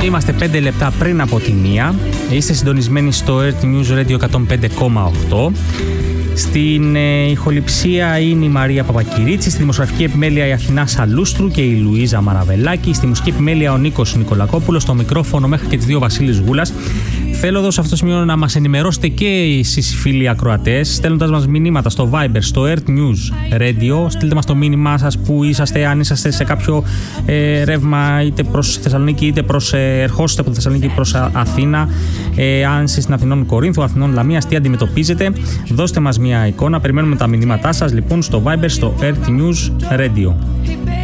Είμαστε 5 λεπτά πριν από τη 1. Είστε συντονισμένοι στο Earth News Radio 105,8. Στην ηχοληψία είναι η Μαρία Παπακυρίτση, στη δημοσιογραφική επιμέλεια η Αθηνά Σαλούστρου και η Λουίζα Μαραβελάκη, στη μουσική επιμέλεια ο Νίκος Νικολακόπουλος, στο μικρόφωνο μέχρι και τις 2 Βασίλης Γούλας. Θέλω εδώ σε αυτό το σημείο να μας ενημερώσετε και εσείς φίλοι ακροατές, στέλνοντας μας μηνύματα στο Viber, στο Earth News Radio. Στείλτε μας το μήνυμά σας που είσαστε, αν είσαστε σε κάποιο ρεύμα είτε προς Θεσσαλονίκη είτε ερχόσαστε από τη Θεσσαλονίκη προς Αθήνα. Αν είστε στην Αθηνών Κορίνθου, Αθηνών Λαμίας, τι αντιμετωπίζετε, δώστε μας μια εικόνα. Περιμένουμε τα μηνύματά σας λοιπόν στο Viber, στο Earth News Radio.